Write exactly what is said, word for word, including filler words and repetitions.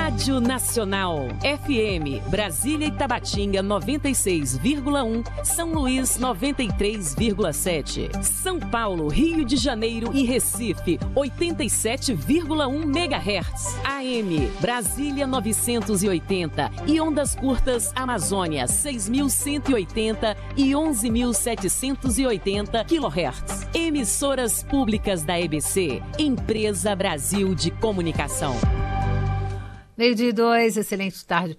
Rádio Nacional. F M, Brasília e Tabatinga noventa e seis vírgula um, São Luís noventa e três vírgula sete, São Paulo, Rio de Janeiro e Recife oitenta e sete vírgula um megahertz. A M, Brasília novecentos e oitenta e ondas curtas Amazônia seis mil cento e oitenta e onze mil setecentos e oitenta quilohertz. Emissoras públicas da E B C, Empresa Brasil de Comunicação. Meio-dia e dois, excelente tarde.